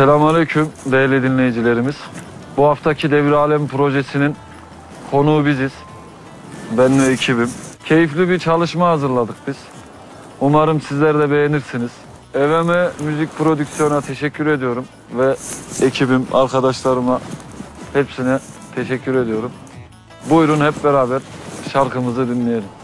Selamünaleyküm değerli dinleyicilerimiz. Bu haftaki Devri Alem projesinin konuğu biziz. Ben ve ekibim. Keyifli bir çalışma hazırladık biz. Umarım sizler de beğenirsiniz. EVM Müzik Prodüksiyon'a teşekkür ediyorum ve ekibim, arkadaşlarıma hepsine teşekkür ediyorum. Buyurun hep beraber şarkımızı dinleyelim.